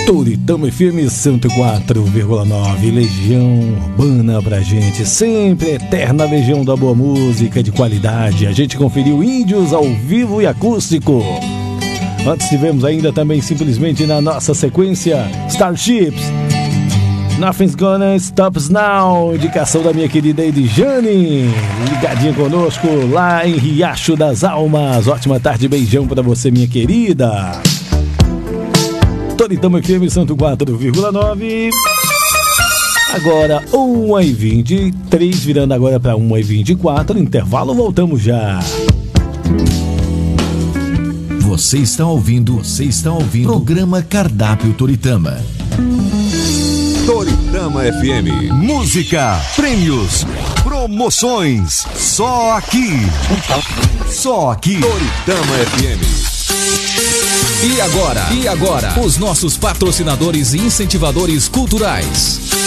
Toritama FM 104,9, Legião Urbana pra gente, sempre eterna legião da boa música de qualidade. A gente conferiu Índios ao vivo e acústico. Antes tivemos ainda também, simplesmente na nossa sequência, Starships, Nothing's Gonna Stop Us Now, indicação da minha querida Edjane, ligadinha conosco lá em Riacho das Almas. Ótima tarde, beijão pra você, minha querida. Toritama FM 104,9. Agora 1h23, virando agora para 1h24, intervalo, voltamos já. Você está ouvindo programa Cardápio Toritama. Toritama FM. Música, prêmios, promoções. Só aqui. Toritama FM. E agora, os nossos patrocinadores e incentivadores culturais.